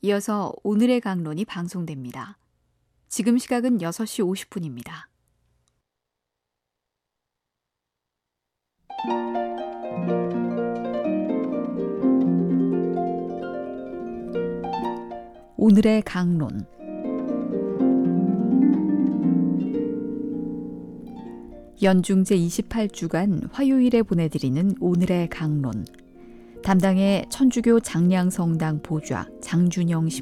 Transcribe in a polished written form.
이어서 오늘의 강론이 방송됩니다. 지금 시각은 6시 50분입니다. 오늘의 강론. 연중 제28주간 화요일에 보내드리는 오늘의 강론. 담당의 천주교 장량성당 보좌 장준영